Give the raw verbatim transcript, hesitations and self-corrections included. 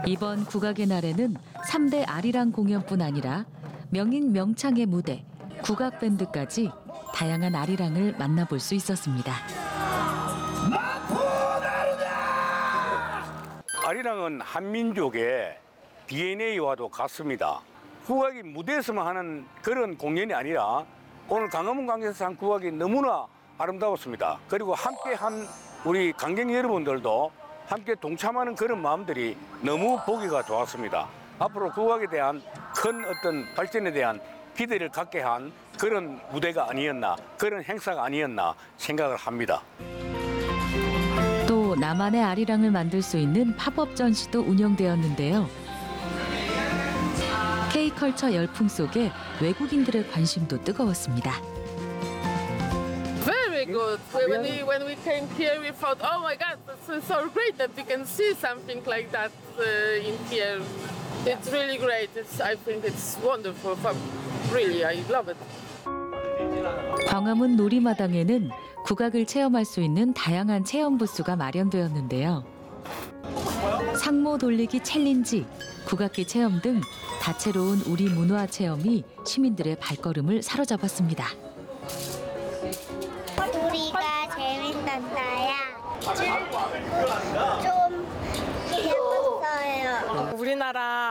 이번 국악의 날에는 삼 대 아리랑 공연뿐 아니라 명인 명창의 무대, 국악 밴드까지 다양한 아리랑을 만나볼 수 있었습니다. 아리랑은 한민족의 디엔에이와도 같습니다. 국악이 무대에서만 하는 그런 공연이 아니라 오늘 광화문 광장에서 한 국악이 너무나 아름다웠습니다. 그리고 함께한 우리 관객 여러분들도 함께 동참하는 그런 마음들이 너무 보기가 좋았습니다. 앞으로 국악에 대한 큰 어떤 발전에 대한 기대를 갖게 한 그런 무대가 아니었나, 그런 행사가 아니었나 생각을 합니다. 또 나만의 아리랑을 만들 수 있는 팝업 전시도 운영되었는데요. K컬처 열풍 속에 외국인들의 관심도 뜨거웠습니다. Very good. When we when we came here, we thought, oh my God, this is so great that we can see something like that uh, in here. It's really great. It's, I think it's wonderful. Really, I love it. 광화문 놀이마당에는 국악을 체험할 수 있는 다양한 체험 부스가 마련되었는데요. 상모 돌리기 챌린지, 국악기 체험 등 다채로운 우리 문화 체험이 시민들의 발걸음을 사로잡았습니다. 우리가 재밌단다야. 좀